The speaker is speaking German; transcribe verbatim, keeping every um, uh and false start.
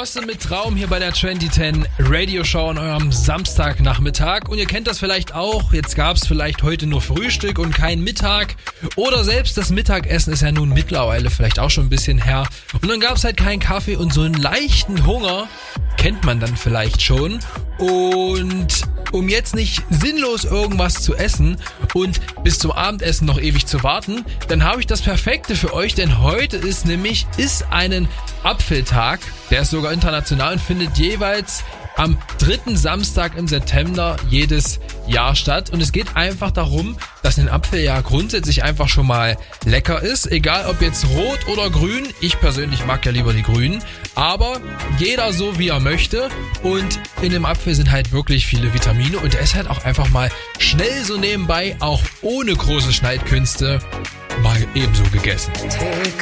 Bosse mit Traum hier bei der zwanzig zehn Radio Show an eurem Samstagnachmittag. Und ihr kennt das vielleicht auch, jetzt gab's vielleicht heute nur Frühstück und kein Mittag. Oder selbst das Mittagessen ist ja nun mittlerweile vielleicht auch schon ein bisschen her. Und dann gab's halt keinen Kaffee und so einen leichten Hunger kennt man dann vielleicht schon. Und um jetzt nicht sinnlos irgendwas zu essen und bis zum Abendessen noch ewig zu warten, dann habe ich das Perfekte für euch, denn heute ist nämlich ist einen Apfeltag, der ist sogar international und findet jeweils am dritten Samstag im September jedes Jahr statt. Und es geht einfach darum, dass ein Apfel ja grundsätzlich einfach schon mal lecker ist. Egal ob jetzt rot oder grün. Ich persönlich mag ja lieber die grünen. Aber jeder so wie er möchte. Und in dem Apfel sind halt wirklich viele Vitamine. Und der ist halt auch einfach mal schnell so nebenbei, auch ohne große Schneidkünste, mal ebenso gegessen.